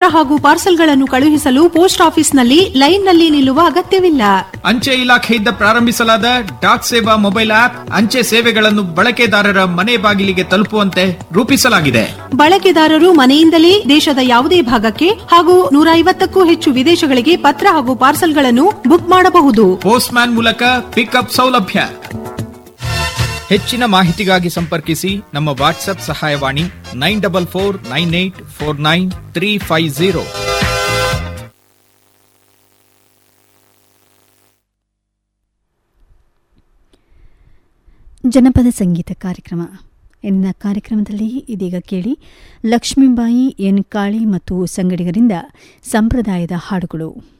ಹಾಗೂ ಪಾರ್ಸಲ್ಗಳನ್ನು ಕಳುಹಿಸಲು ಪೋಸ್ಟ್ ಆಫೀಸ್ನಲ್ಲಿ ಲೈನ್ನಲ್ಲಿ ನಿಲ್ಲುವ ಅಗತ್ಯವಿಲ್ಲ. ಅಂಚೆ ಇಲಾಖೆಯಿಂದ ಪ್ರಾರಂಭಿಸಲಾದ ಡಾಕ್ ಸೇವಾ ಮೊಬೈಲ್ ಆಪ್ ಅಂಚೆ ಸೇವೆಗಳನ್ನು ಬಳಕೆದಾರರ ಮನೆ ಬಾಗಿಲಿಗೆ ತಲುಪುವಂತೆ ರೂಪಿಸಲಾಗಿದೆ. ಬಳಕೆದಾರರು ಮನೆಯಿಂದಲೇ ದೇಶದ ಯಾವುದೇ ಭಾಗಕ್ಕೆ ಹಾಗೂ 150ಕ್ಕೂ ಹೆಚ್ಚು ವಿದೇಶಗಳಿಗೆ ಪತ್ರ ಹಾಗೂ ಪಾರ್ಸಲ್ಗಳನ್ನು ಬುಕ್ ಮಾಡಬಹುದು. ಪೋಸ್ಟ್ ಮ್ಯಾನ್ ಮೂಲಕ ಪಿಕಪ್ ಸೌಲಭ್ಯ. ಹೆಚ್ಚಿನ ಮಾಹಿತಿಗಾಗಿ ಸಂಪರ್ಕಿಸಿ ನಮ್ಮ ವಾಟ್ಸ್ಆಪ್ ಸಹಾಯವಾಣಿ 9449849350. ಜನಪದ ಸಂಗೀತ ಕಾರ್ಯಕ್ರಮ. ಇಂದಿನ ಕಾರ್ಯಕ್ರಮದಲ್ಲಿ ಇದೀಗ ಕೇಳಿ ಲಕ್ಷ್ಮೀಬಾಯಿ ಎನ್ ಕಾಳಿ ಮತ್ತು ಸಂಗಡಿಗರಿಂದ ಸಂಪ್ರದಾಯದ ಹಾಡುಗಳು.